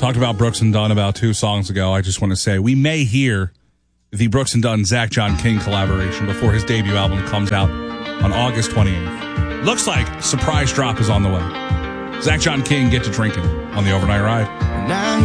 Talked about Brooks and Dunn about 2 songs ago. I just want to say we may hear the Brooks and Dunn Zach John King collaboration before his debut album comes out on August 28th. Looks like surprise drop is on the way. Zach John King, Get to Drinking on the Overnight Ride.